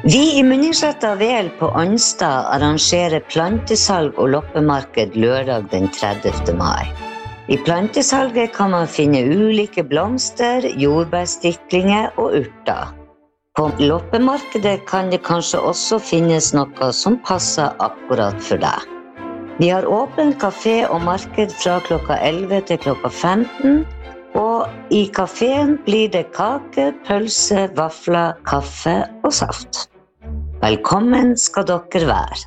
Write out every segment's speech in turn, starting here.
Vi I Munningsletta VL på Ånstad arrangerer plantesalg og loppemarked lørdag den 30. mai. I plantesalget kan man finne ulike blomster, jordbærstiklinger og urter. På loppemarkedet kan det kanskje også finnes noe som passer akkurat for deg. Vi har åpen kafé og marked fra klokka 11 til klokka 15, og I kaféen blir det kake, pølse, vafler, kaffe og saft. Velkommen skal dere være.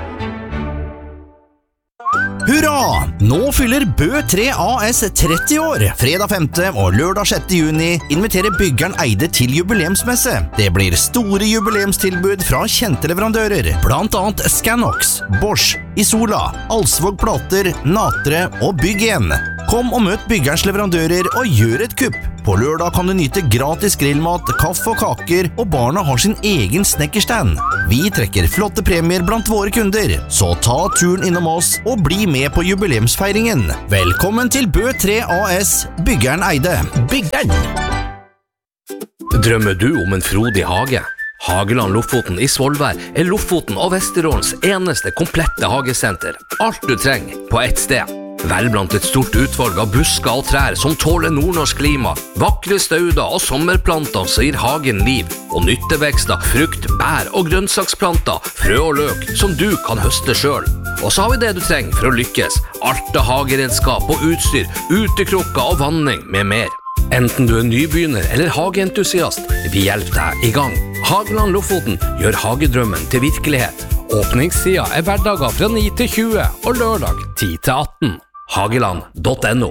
Hurra! Nå fyller Bø 3 AS 30 år. Fredag 5. og lørdag 6. juni inviterer byggeren Eide til jubileumsmesse. Det blir store jubileumstilbud fra kjente leverandører, blant annet Scanox, Bosch, Isola, Alsvåg Plater, Natre og Bygg 1. Kom og møt byggerens leverandører og gjør et kupp. På lørdag kan du nyte gratis grillmat, kaffe og kaker, og barna har sin egen snekkerstand. Vi trekker flotte premier blant våre kunder, så ta turen innom oss og bli med på jubileumsfeiringen. Velkommen til Bø 3 AS, byggeren Eide. Byggeren! Drømmer du om en frodig hage? Hageland Lofoten I Svolvær Lofoten og Vesterålens eneste komplette hagesenter. Alt du trenger på ett sted. Vel blant et stort utvalg av busker og trær som tåler nordnorsk klima, vakre stauder og sommerplanter som gir hagen liv, og nyttevekster, frukt, bær og grønnsaksplanter, frø og løk som du kan høste selv. Og så har vi det du trenger for å lykkes, alt av hageredskap og utstyr, utekrukker og vanning med mer. Enten du nybegynner eller hageentusiast, vi hjelper deg I gang. Hageland Lofoten gjør hagedrømmen til virkelighet. Åpningstida hverdager fra 9 til 20 og lørdag 10 til 18. Hageland.no.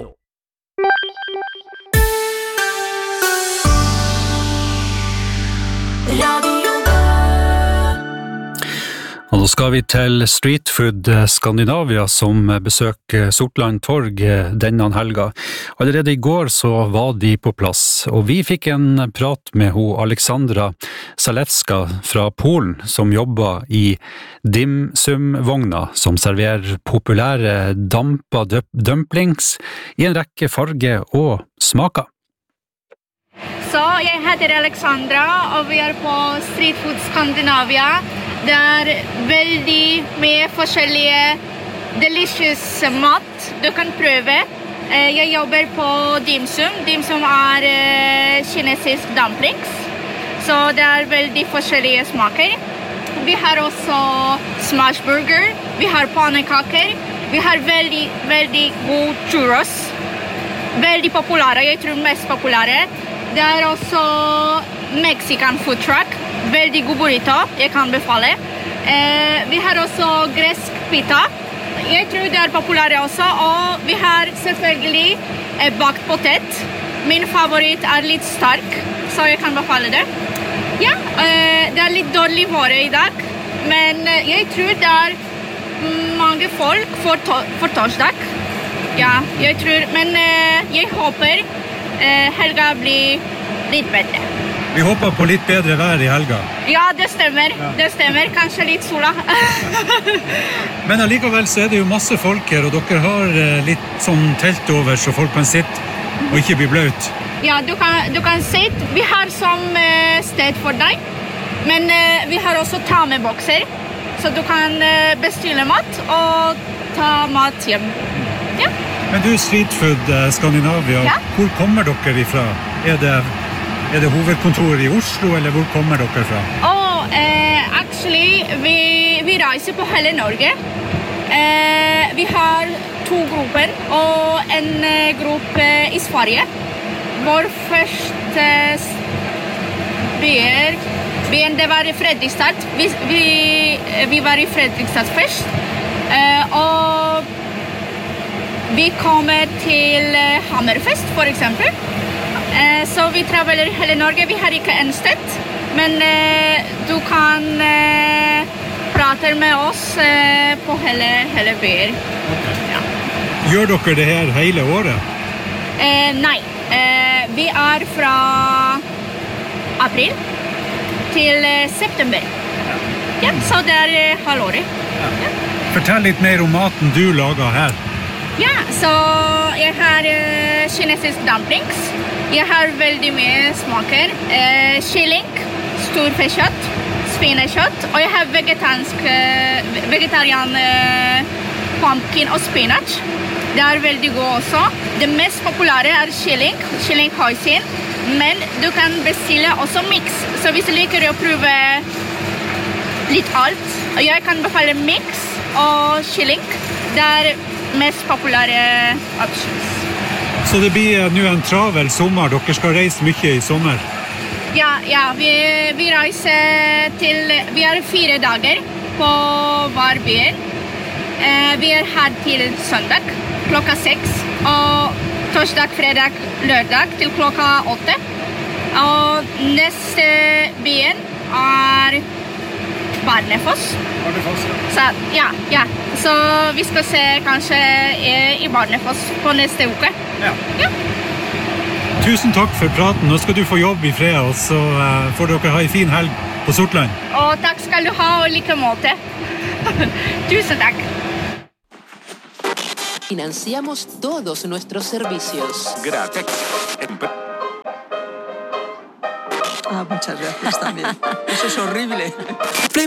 Og nå skal vi til Street Food Skandinavia som besøker Sortland Torg denne helga. Allerede I går så var de på plass, og vi fikk en prat med Aleksandra Zalewska fra Polen som jobber I dimsumvogna som serverer populære dampa dumplings I en rekke farger og smaker. Så jeg heter Aleksandra, og vi på Street Food Skandinavia. Det veldig mye forskjellige delicious mat du kan prøve. Jeg jobber på dimsum. Dimsum kinesisk dumplings. Så det veldig forskjellige smaker. Vi har også smashburger. Vi har pannekaker. Vi har veldig, veldig god churros. Veldig populære, jeg tror mest populære. Det også Mexican food truck. Veldig god burrito, jeg kan befale. Vi har også gresk pita. Jeg tror det populære også, og vi har selvfølgelig bakt potet. Min favoritt litt sterk, så jeg kan befale det. Ja, det litt dårlig våre I dag, men jeg tror det mange folk for torsdag. Ja, jeg tror, men jeg håper helga blir litt bedre. Vi håper på litt bedre vær I helga. Ja, det stemmer. Det stemmer. Kanskje litt sola. Men allikevel så det jo masse folk her, og dere har litt sånn telt over, så folk kan sitte og ikke bli bløt. Ja, du kan sitte. Vi har som sted for deg, men vi har også ta-med-bokser, så du kan bestille mat og ta mat hjem. Ja. Men du, Street Food Skandinavia, ja? Hvor kommer dere ifra? Er det hovedkontor I Oslo, eller hvor kommer dere fra? Actually, vi reiser på hele Norge. Vi har 2 grupper, og en gruppe I Sverige. Vår første byen, det var I Fredrikstad. Vi var I Fredrikstad først. Og vi kommer til Hammerfest, for eksempel. Så vi traveler hele Norge. Vi har ikke en sted, men du kan prate med oss på hele byer. Okay. Ja. Gjør dere det her hele året? Nei. Vi fra april til september. Ja, så det halvåret. Ja. Fortell litt mer om maten du lager her. Ja, så jeg har kinesisk dumplings. Jeg har veldig mye smaker. Kylling, storfekjøtt, svinekjøtt, og jeg har vegetarian pumpkin og spinach. Det veldig god også. Det mest populære kylling hoisin, men du kan bestille også mix. Så hvis du liker å prøve litt alt, jeg kan befale mix og kylling. Det mest populære options. Så det blir nå en travel sommer, dere skal reise mye i sommer? Ja, vi reiser til, vi 4 dager på hver byen. Vi her til søndag, klokka 6, og torsdag, fredag, lørdag til klokka 8. Og neste byen Barnefoss. Så, ja. Så vi skal se kanskje i Barnefoss på neste uke. Ja. Tusen takk for praten. Nå skal du få jobb i fred, og så får dere ha en fin helg på Sortland. Og takk skal du ha, og like måte. Tusen takk. Financiamos todos nuestros servicios. Gracias. Muchas gracias también. Eso es horrible.